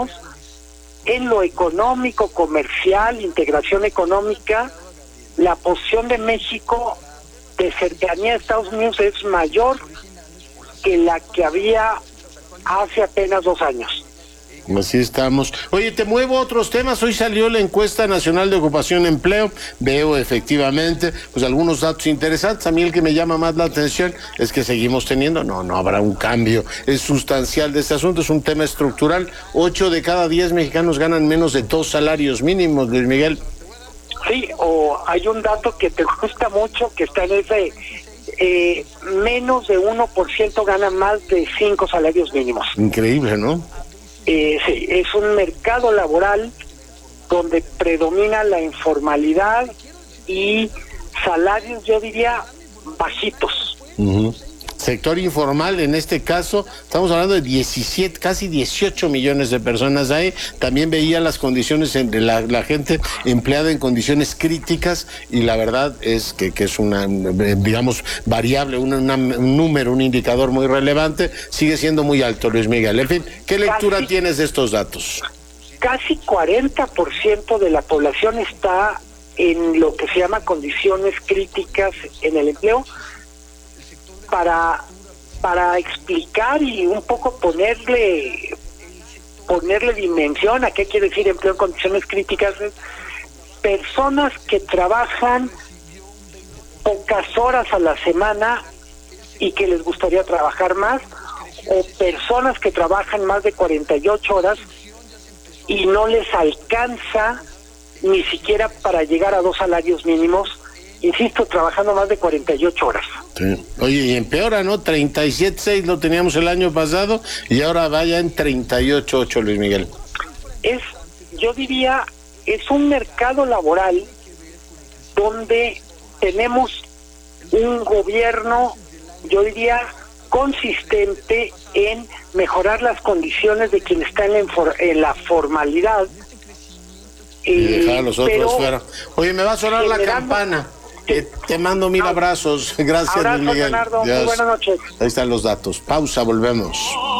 años, en lo económico, comercial, integración económica, la posición de México de cercanía a Estados Unidos es mayor que la que había hace apenas 2 años. Así estamos. Oye, te muevo a otros temas. Hoy salió la encuesta nacional de ocupación y empleo. Veo efectivamente pues algunos datos interesantes. A mí el que me llama más la atención es que seguimos teniendo, no habrá un cambio sustancial de este asunto. Es un tema estructural. 8 de cada 10 mexicanos ganan menos de 2 salarios mínimos, Luis Miguel. Sí, o hay un dato que te gusta mucho, que está en ese, menos de 1% gana más de 5 salarios mínimos. Increíble, ¿no? Sí, es un mercado laboral donde predomina la informalidad y salarios, yo diría, bajitos. Uh-huh. Sector informal, en este caso, estamos hablando de 17, casi 18 millones de personas ahí. También veía las condiciones de la gente empleada en condiciones críticas, y la verdad es que es una, digamos, variable, un número, un indicador muy relevante. Sigue siendo muy alto, Luis Miguel. En fin, ¿qué lectura tienes de estos datos? Casi 40% de la población está en lo que se llama condiciones críticas en el empleo. Para explicar y un poco ponerle dimensión a qué quiere decir empleo en condiciones críticas, personas que trabajan pocas horas a la semana y que les gustaría trabajar más, o personas que trabajan más de 48 horas y no les alcanza ni siquiera para llegar a 2 salarios mínimos, insisto, trabajando más de 48 horas. Sí. Oye, y empeora, ¿no? 37.6 lo teníamos el año pasado y ahora vaya en 38.8, Luis Miguel. Yo diría, es un mercado laboral donde tenemos un gobierno, yo diría, consistente en mejorar las condiciones de quien está en la formalidad. Y dejar a los otros fuera. Oye, me va a sonar la campana. Te mando 1000 abrazos. Gracias, Luis Miguel. Leonardo. Muy buenas noches. Ahí están los datos. Pausa, volvemos.